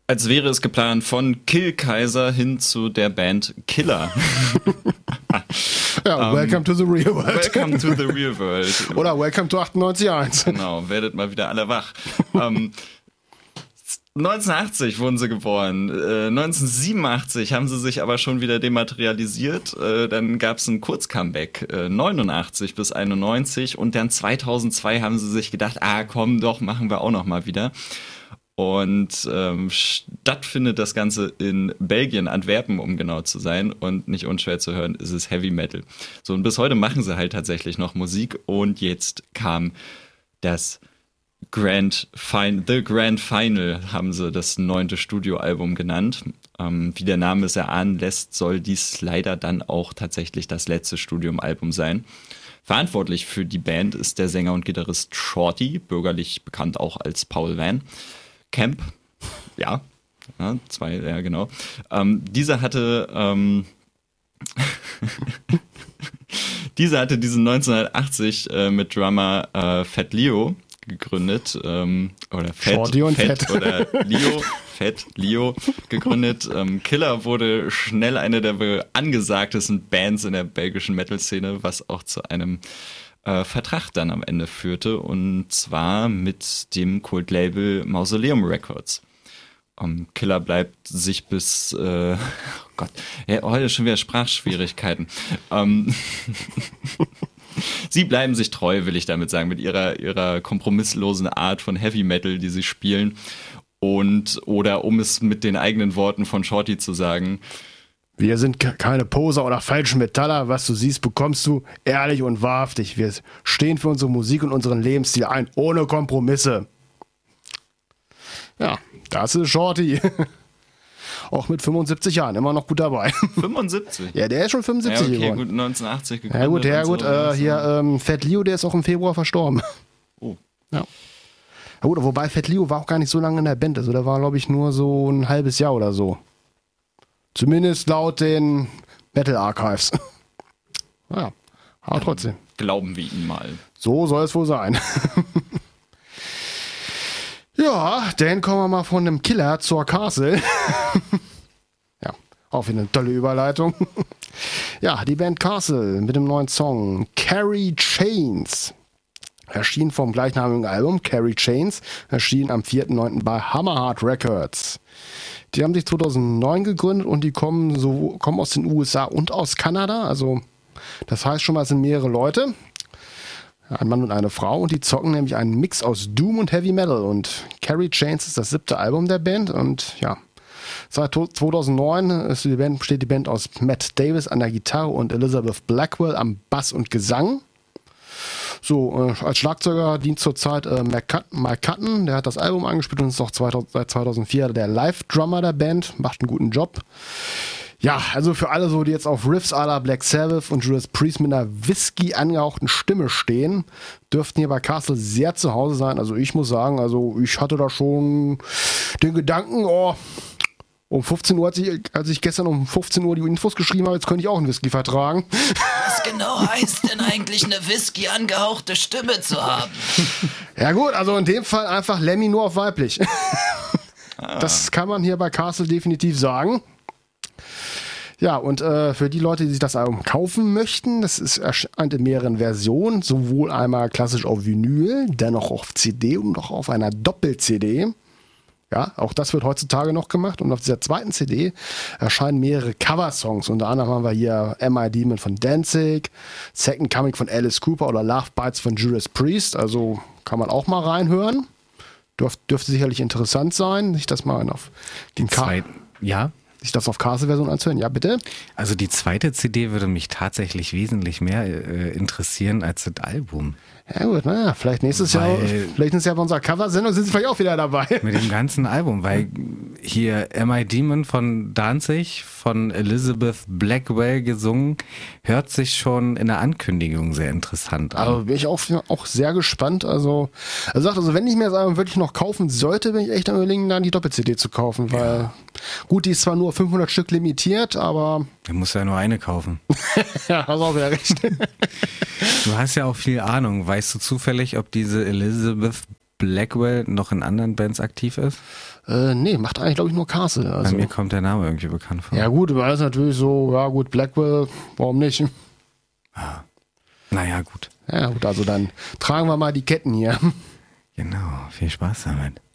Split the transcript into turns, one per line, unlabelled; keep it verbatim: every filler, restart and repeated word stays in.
als wäre es geplant, von Kill Kaiser hin zu der Band Killer.
Ja, um, Welcome to the Real World.
Welcome to the Real World.
Oder Welcome to achtundneunzig Komma eins.
Genau, werdet mal wieder alle wach. ähm, neunzehnhundertachtzig wurden sie geboren. Äh, neunzehnhundertsiebenundachtzig haben sie sich aber schon wieder dematerialisiert. Äh, dann gab es ein Kurzcomeback. Äh, neunundachtzig bis einundneunzig. Und dann zweitausendzwei haben sie sich gedacht, ah komm doch, machen wir auch noch mal wieder. Und ähm, stattfindet das Ganze in Belgien, Antwerpen, um genau zu sein. Und nicht unschwer zu hören, ist es Heavy Metal. So, und bis heute machen sie halt tatsächlich noch Musik. Und jetzt kam das Grand Final, The Grand Final haben sie das neunte Studioalbum genannt. Ähm, wie der Name es erahnen lässt, soll dies leider dann auch tatsächlich das letzte Studioalbum sein. Verantwortlich für die Band ist der Sänger und Gitarrist Shorty, bürgerlich bekannt auch als Paul Van Camp. Ja, ja zwei, ja genau. Ähm, dieser hatte ähm, dieser hatte diesen neunzehnhundertachtzig äh, mit Drummer äh, Fat Leo gegründet, ähm, oder Fett,
Shorty und
Fett,
Fett.
oder Leo, Fett, Leo gegründet. Ähm, Killer wurde schnell eine der angesagtesten Bands in der belgischen Metal-Szene, was auch zu einem äh, Vertrag dann am Ende führte, und zwar mit dem Kultlabel Mausoleum Records. Um, Killer bleibt sich bis, äh, oh Gott, ja, heute schon wieder Sprachschwierigkeiten. Um, Sie bleiben sich treu, will ich damit sagen, mit ihrer, ihrer kompromisslosen Art von Heavy Metal, die sie spielen. Und, oder um es mit den eigenen Worten von Shorty zu sagen:
Wir sind keine Poser oder falschen Metaller. Was du siehst, bekommst du, ehrlich und wahrhaftig. Wir stehen für unsere Musik und unseren Lebensstil ein, ohne Kompromisse. Ja, das ist Shorty. Auch mit fünfundsiebzig Jahren immer noch gut dabei.
fünfundsiebzig?
Ja, der ist schon fünfundsiebzig
ja, okay,
geworden.
gut, neunzehnhundertachtzig gegründet.
Ja gut, ja gut,
so,
äh, hier ähm, Fat Leo, der ist auch im Februar verstorben.
Oh.
Ja. Ja gut, wobei Fat Leo war auch gar nicht so lange in der Band. Also der war, glaube ich, nur so ein halbes Jahr oder so. Zumindest laut den Metal Archives. Ja, aber trotzdem.
Glauben wir ihn mal.
So soll es wohl sein. Ja, dann kommen wir mal von dem Killer zur Castle. Ja, auch wieder eine tolle Überleitung. Ja, die Band Castle mit dem neuen Song Carry Chains. Erschien vom gleichnamigen Album Carry Chains. Erschien am vierten neunten bei Hammerheart Records. Die haben sich zweitausendneun gegründet und die kommen, so, kommen aus den U S A und aus Kanada. Also das heißt schon mal, es sind mehrere Leute. Ein Mann und eine Frau, und die zocken nämlich einen Mix aus Doom und Heavy Metal, und Carry Chains ist das siebte Album der Band, und ja, seit zweitausendneun ist die Band, besteht die Band aus Matt Davis an der Gitarre und Elizabeth Blackwell am Bass und Gesang. So, äh, als Schlagzeuger dient zurzeit äh, Mike Cutton, der hat das Album angespielt und ist auch zweitausend, seit zweitausendvier der Live-Drummer der Band, macht einen guten Job. Ja, also für alle so, die jetzt auf Riffs à la Black Sabbath und Judas Priest mit einer Whisky angehauchten Stimme stehen, dürften hier bei Castle sehr zu Hause sein. Also ich muss sagen, also ich hatte da schon den Gedanken, oh, um fünfzehn Uhr, als ich, als ich gestern um fünfzehn Uhr die Infos geschrieben habe, jetzt könnte ich auch einen Whisky vertragen.
Was genau heißt denn eigentlich, eine Whisky angehauchte Stimme zu haben?
Ja gut, also in dem Fall einfach Lemmy nur auf weiblich. Ah. Das kann man hier bei Castle definitiv sagen. Ja, und äh, für die Leute, die sich das Album kaufen möchten, das ist erscheint in mehreren Versionen, sowohl einmal klassisch auf Vinyl, dann noch auf C D und noch auf einer Doppel-C D. Ja, auch das wird heutzutage noch gemacht, und auf dieser zweiten C D erscheinen mehrere Cover-Songs. Unter anderem haben wir hier Am I Demon von Danzig, Second Coming von Alice Cooper oder Love Bites von Judas Priest, also kann man auch mal reinhören. Dürf, dürfte sicherlich interessant sein, sich das mal auf den Ka-
Ja.
sich das auf Castle-Version anzuhören. Ja, bitte?
Also die zweite C D würde mich tatsächlich wesentlich mehr äh, interessieren als das Album.
Ja gut, naja, vielleicht nächstes
Weil-
Jahr, vielleicht nächstes Jahr bei unserer Cover-Sendung sind sie vielleicht auch wieder dabei.
Mit dem ganzen Album, weil hier Am I Demon von Danzig, von Elizabeth Blackwell gesungen, hört sich schon in der Ankündigung sehr interessant an.
Also bin ich auch, auch sehr gespannt. Also, er sagt, also wenn ich mir das Album wirklich noch kaufen sollte, bin ich echt am Überlegen, dann die Doppel-C D zu kaufen, weil ja. Gut, die ist zwar nur fünfhundert Stück limitiert, aber
Du musst ja nur eine kaufen.
ja, hast auch wieder recht.
Du hast ja auch viel Ahnung. Weißt du zufällig, ob diese Elizabeth Blackwell noch in anderen Bands aktiv ist?
Äh, nee, macht eigentlich, glaube ich, nur Castle. Also.
Bei mir kommt der Name irgendwie bekannt vor.
Ja gut, aber das ist natürlich so, ja gut, Blackwell, warum nicht?
Ah. Naja, gut.
Ja gut, also dann tragen wir mal die Ketten hier.
Genau, viel Spaß damit.